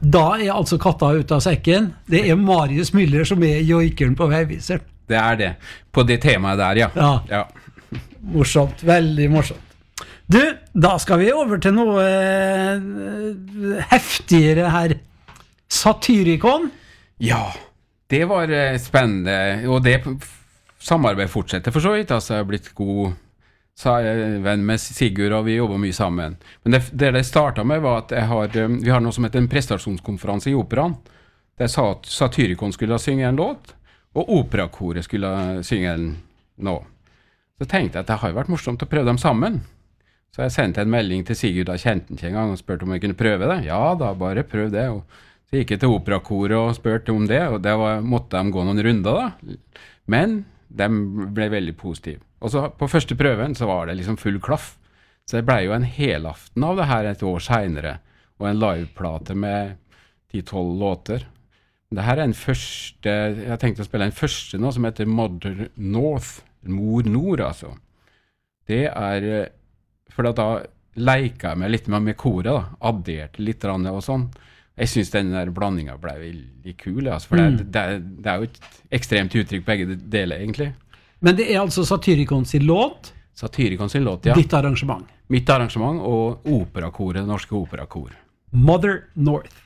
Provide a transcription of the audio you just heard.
Da altså katta ut av sekken. Det Marius Müller som joikeren på Veiviseren. Det det. På det temaet der, ja. Ja. Morsomt, veldig morsomt. Du, da skal vi over til noe heftigere her. Satyricon. Ja, det var spennende, og det samarbeid fortsetter for så vidt. Altså, jeg har blitt god venn med Sigurd, og vi jobber mye sammen. Men det startet med var at vi har noe som heter en prestasjonskonferanse i operaen, der Satyricon skulle synge en låt, og operakoret skulle synge en nå. Så tenkte jeg at det har jo vært morsomt å prøve dem sammen. Så jeg sendte en melding til Sigurd, da kjente han ikke en gang, og spurte om jeg kunne prøve det. Ja, da bare prøv det. Og så gikk jeg til operakoret og spurte om det, og måtte de gå noen runder da. Men de ble veldig positive. Og så på første prøven så var det liksom full klaff. Så det ble jo en helaften av det her et år senere, og en liveplate med 10-12 låter. Det her en første, jeg tenkte å spille en første nå, som heter Mother North, Mor Nord, altså. Det for da leika jeg meg litt med koret, da, adderte litt og sånn. Jeg synes den der blandingen ble veldig kul, altså, for det jo et ekstremt uttrykk begge deler, egentlig. Men det altså Satyricon sin låt? Satyricon sin låt, ja. Ditt arrangement? Mitt arrangement og operakoret, det norske operakor. Mother North.